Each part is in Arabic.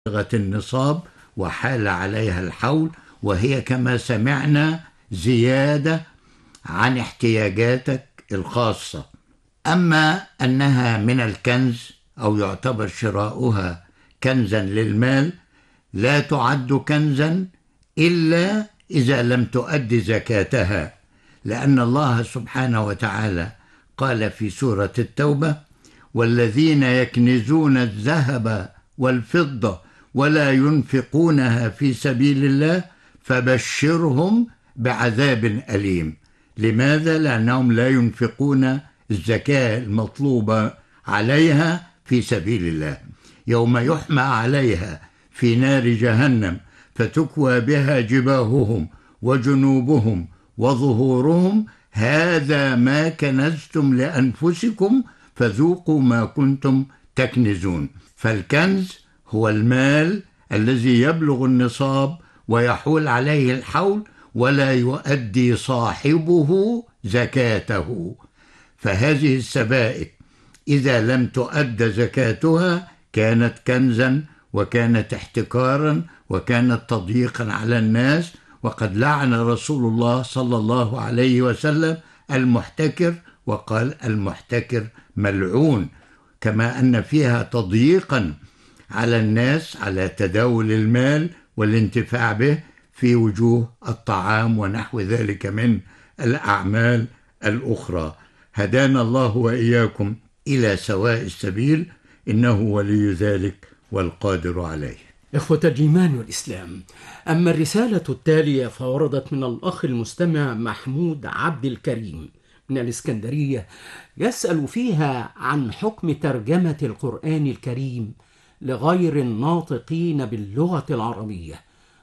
بلغت النصاب وحال عليها الحول، وهي كما سمعنا زيادة عن احتياجاتك الخاصة. أما أنها من الكنز أو يعتبر شراؤها كنزا للمال، لا تعد كنزا إلا إذا لم تؤد زكاتها، لأن الله سبحانه وتعالى قال في سورة التوبة: والذين يكنزون الذهب والفضة ولا ينفقونها في سبيل الله فبشرهم بعذاب أليم. لماذا؟ لأنهم لا ينفقون الزكاة المطلوبة عليها في سبيل الله. يوم يحمى عليها في نار جهنم فتكوى بها جباههم وجنوبهم وظهورهم هذا ما كنزتم لأنفسكم فذوقوا ما كنتم تكنزون. فالكنز هو المال الذي يبلغ النصاب ويحول عليه الحول ولا يؤدي صاحبه زكاته. فهذه السبائك إذا لم تؤد زكاتها كانت كنزا وكانت احتكارا وكانت تضييقا على الناس، وقد لعن رسول الله صلى الله عليه وسلم المحتكر وقال: المحتكر ملعون. كما أن فيها تضييقا على الناس على تداول المال والانتفاع به في وجوه الطعام ونحو ذلك من الأعمال الأخرى. هدانا الله وإياكم إلى سواء السبيل، إنه ولي ذلك والقادر عليه. إخوة الإيمان والإسلام، أما الرسالة التالية فوردت من الأخ المستمع محمود عبد الكريم من الإسكندرية، يسأل فيها عن حكم ترجمة القرآن الكريم لغير الناطقين باللغة العربية،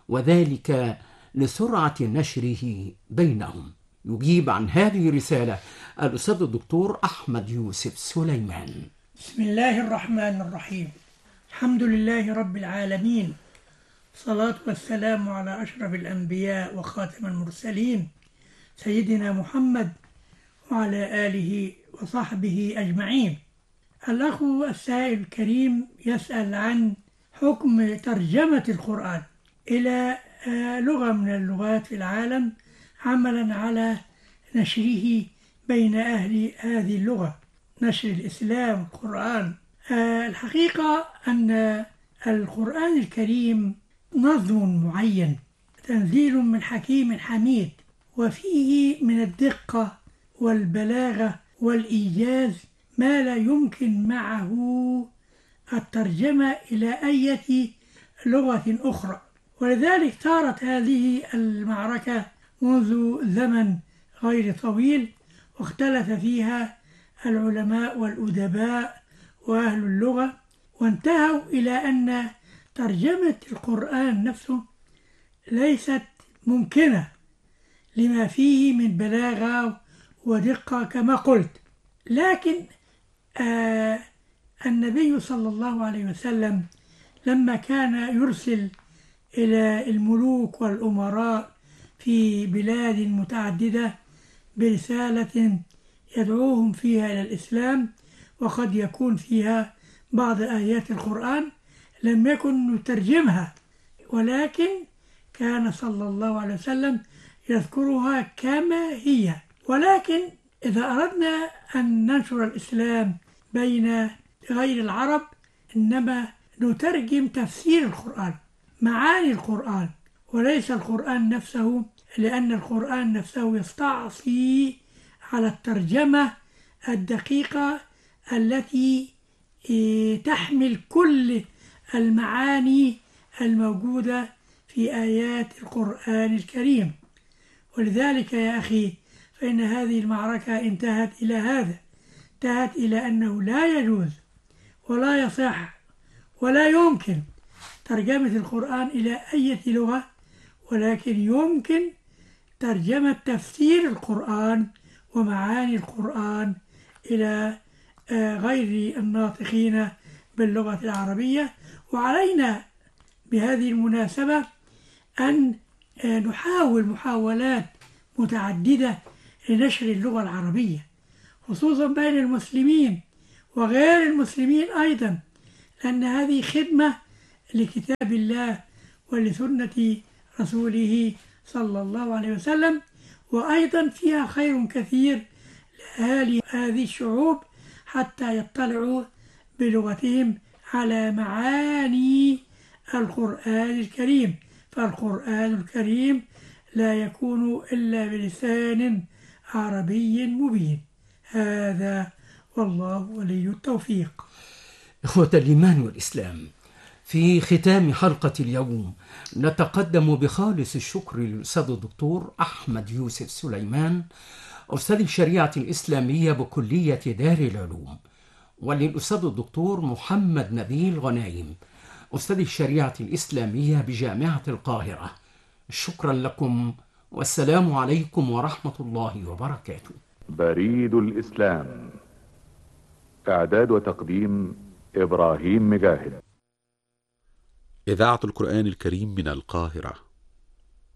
وذلك لسرعة نشره بينهم. يجيب عن هذه الرسالة الأستاذ الدكتور أحمد يوسف سليمان. بسم الله الرحمن الرحيم. الحمد لله رب العالمين، الصلاة والسلام على أشرف الأنبياء وخاتم المرسلين سيدنا محمد وعلى آله وصحبه أجمعين. الأخ السائل الكريم يسأل عن حكم ترجمة القرآن إلى لغة من اللغات في العالم عملا على نشره بين أهل هذه اللغة، نشر الإسلام والقرآن. الحقيقة أن القرآن الكريم نظم معين، تنزيل من حكيم حميد، وفيه من الدقة والبلاغة والإيجاز ما لا يمكن معه الترجمة إلى أي لغة أخرى. ولذلك صارت هذه المعركة منذ زمن غير طويل، واختلف فيها العلماء والأدباء وأهل اللغة، وانتهوا إلى أن ترجمة القرآن نفسه ليست ممكنة لما فيه من بلاغة ودقة كما قلت. لكن النبي صلى الله عليه وسلم لما كان يرسل إلى الملوك والأمراء في بلاد متعددة برسالة يدعوهم فيها إلى الإسلام، وقد يكون فيها بعض آيات القرآن لم يكن يترجمها، ولكن كان صلى الله عليه وسلم يذكرها كما هي. ولكن إذا أردنا أن ننشر الإسلام بين غير العرب إنما نترجم تفسير القرآن، معاني القرآن، وليس القرآن نفسه، لأن القرآن نفسه يستعصي على الترجمة الدقيقة التي تحمل كل المعاني الموجودة في آيات القرآن الكريم. ولذلك يا أخي فإن هذه المعركة انتهت إلى هذا، انتهت إلى أنه لا يجوز ولا يصح ولا يمكن ترجمة القرآن إلى أي لغة، ولكن يمكن ترجمة تفسير القرآن ومعاني القرآن إلى غير الناطقين باللغة العربية. وعلينا بهذه المناسبة أن نحاول محاولات متعددة لنشر اللغة العربية، خصوصا بين المسلمين وغير المسلمين أيضا، لأن هذه خدمة لكتاب الله ولسنة رسوله صلى الله عليه وسلم، وأيضا فيها خير كثير لأهالي هذه الشعوب حتى يطلعوا بلغتهم على معاني القرآن الكريم، فالقرآن الكريم لا يكون إلا بلسان عربي مبين. هذا والله ولي التوفيق. إخوة الإيمان والإسلام، في ختام حلقة اليوم نتقدم بخالص الشكر للأستاذ الدكتور أحمد يوسف سليمان، أستاذ الشريعة الإسلامية بكلية دار العلوم، وللأستاذ الدكتور محمد نبيل غنايم، أستاذ الشريعة الإسلامية بجامعة القاهرة. شكرا لكم، والسلام عليكم ورحمة الله وبركاته. بريد الإسلام، إعداد وتقديم إبراهيم مجاهد. إذاعة القرآن الكريم من القاهرة.